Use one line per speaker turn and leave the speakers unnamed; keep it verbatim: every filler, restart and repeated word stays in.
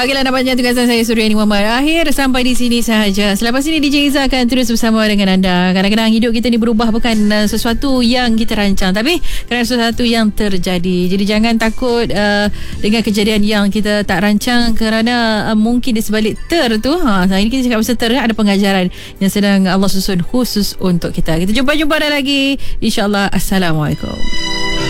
Okeylah, nak panjang tugasan saya Suryani Muhammad. Akhir sampai di sini sahaja. Selepas ini D J Izzah akan terus bersama dengan anda. Kadang-kadang hidup kita ni berubah bukan uh, sesuatu yang kita rancang, tapi kerana sesuatu yang terjadi. Jadi jangan takut uh, dengan kejadian yang kita tak rancang, kerana uh, mungkin di sebalik ter tu, ha, hari ni kita cakap pasal ter, ada pengajaran yang sedang Allah susun khusus untuk kita. Kita jumpa-jumpa dah lagi, InsyaAllah. Assalamualaikum.